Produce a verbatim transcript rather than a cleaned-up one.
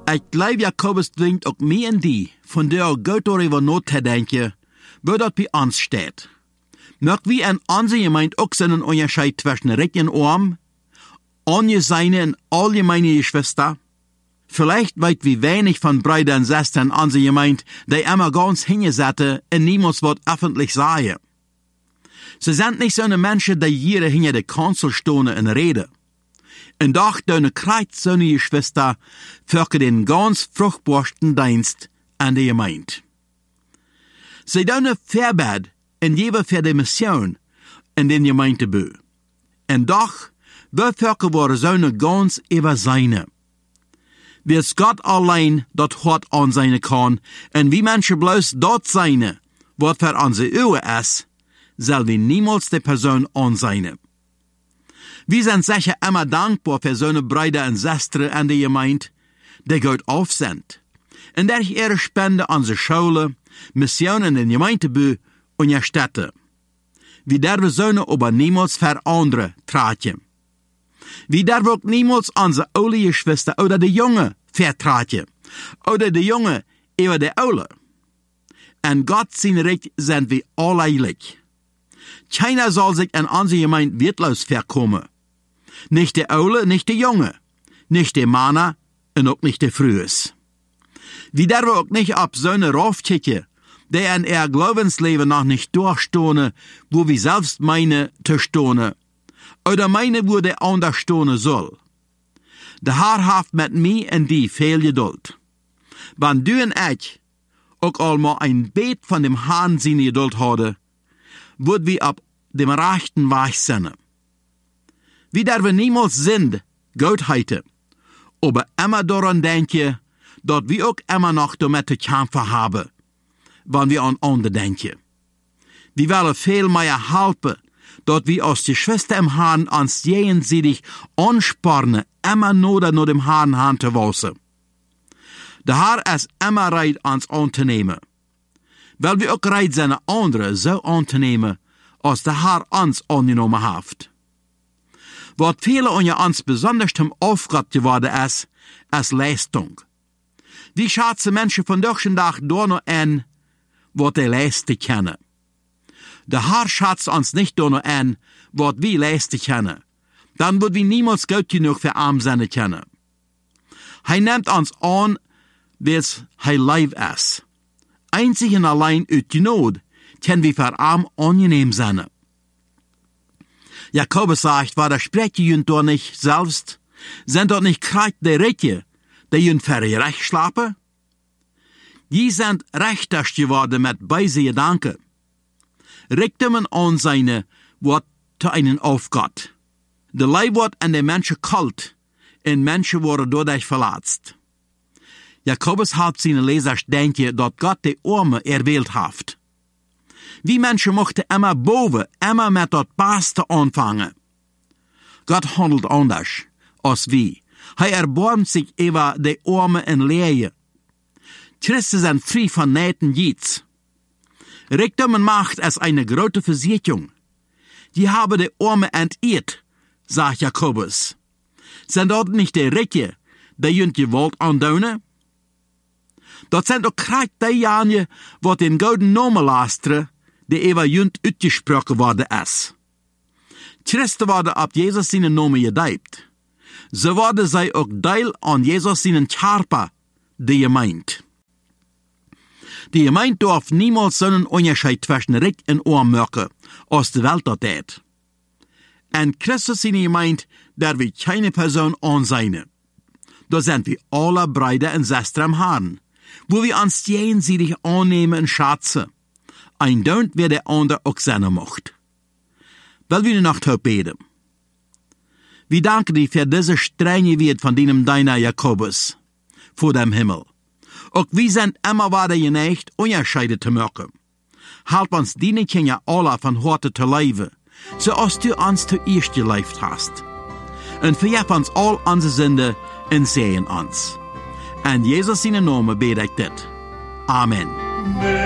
Ik geloof Jakobus dwingt ook mij en die, van der ook goed over na te denken, wat dat bij ons staat. Möcht wie in onze gemeente ook zijn onderscheid tussen recht en arm, ongeseine en allgemeine Geschwister? Vielleicht weet wie wenig von Brüdern und Schwestern in onze gemeente, die immer ganz hingesetzen und niemals wat öffentlich sagen. Sie sind nicht so eine Menschen, die jeder hinter der Kanzel stehen und reden. Und doch deine Kreuz so eine Geschwister für den ganz fruchtbarsten Dienst an der Gemeinde. Sie deine Verbet in jeder für die Mission in den Gemeindebau. Und doch, wir Völker waren so eine ganz über seine. Wie es Gott allein dort Hort an seine kann, und wie Menschen bloß dort seine, was für unsere Uhr ist, soll wir niemals die Person an seine. Wir sind sicher immer dankbar für so eine Brüder und Schwestern an der Gemeinde, die Gott auf sind. Und durch ihre Spende an die Schule, Missionen in den Gemeindebau und ihre Städte. Wir dürfen so eine aber niemals für andere traten. Wir dürfen auch niemals unsere alte Geschwister oder die Junge vertraten. Oder die Junge über die Aule. Und Gott sein Recht sind wir alle gleich. Keiner soll sich in unsere Gemeinde wertlos verkommen. Nicht der Aule, nicht der Junge. Nicht der Mann und auch nicht der Frühes. Wir dürfen auch nicht ab so eine raufkicken, die in ihr Glaubensleben noch nicht durchstehen, wo wir selbst meinen zu stehen. Oder meine, wo der anders stehen soll. Der Herr hat mit mir und die viel Geduld. Wenn du und ich auch einmal ein Bett von dem Herrn seine Geduld haben, würden wir auf dem rechten Weg sein. Wir dürfen niemals sind, Gottheiten, aber immer daran denken, dass wir auch immer noch damit zu kämpfen haben, wenn wir an andere denken. Wir wollen viel mehr helfen, dass wir aus die Schwester im Herrn ans jenseitig anspornen, immer nur nach dem Herrn Hand zu wassen. Der Herr ist immer bereit, uns anzunehmen. Weil wir auch bereit sind, andere so anzunehmen, als der Herr uns angenommen hat. Was viele unter uns besonders zum Aufgabe geworden ist, ist Leistung. Wie schätzen Menschen von durch den Tag da noch an, was die leisten können. Der Herr schätzt uns nicht da noch an, was wir leisten können. Dann wird wir niemals gut genug für arm sein können. Er nimmt uns an, wie es er live ist. Einzig und allein aus Gnade können wir für arm angenehm sein. Jakobus sagt, war der spreche jünt dort nicht selbst? Sind dort nicht Kreuz der Räche, die jünt für recht schlafen? Die sind rechters geworden mit beise Gedanken. Richte man an seine Wort zu einen Aufgott. Der Leib wird an den Menschen kalt, und Menschen wurden dadurch verletzt. Jakobus hat seine Leser denken, dass Gott die Arme erwählt hat. Wie Menschen mochten immer boven, immer mit das Beste anfangen. Gott handelt anders als wir. Er erbarmt sich über die Arme und Lehe. Christen sind frei von Nähten jetzt. Reichtum und Macht ist eine große Versicherung. Die haben die Arme entehrt, sagt Jakobus. Sind dort nicht die Reiche, die jünt Gewalt andaunen? Dort sind auch Kreuz diejenigen, die den gouden Namen lasteren, die über jünt uitgesprochen worden ist. Christen worden ab Jesus seinen Namen gedeibt. So worden zij ook Teil an Jesus seinen Körper, die Gemeinde. Die Gemeinde darf niemals so einen Unterschied zwischen Recht und Arm machen, als die Welt das tät. En Christus seine Gemeinde darf wir keine Person ansehen. Da sind wir alle Brüder und Schwestern im Herrn, wo wir uns jenseitig annehmen und schätzen. Ein Don't wer der andere auch sein macht. Weil wir noch beten. Wir danken dir für diese strenge Wort von deinem deiner Jakobus vor dem Himmel. Auch wir sind immer weiter geneigt, Unterschiede zu machen. Halt uns deine Kinder alle von heute zu leben, so als du uns zuerst gelebt hast. Und vergib uns all unsere Sünde und sehen uns. In Jesus seinen Namen bete ich dit. Amen.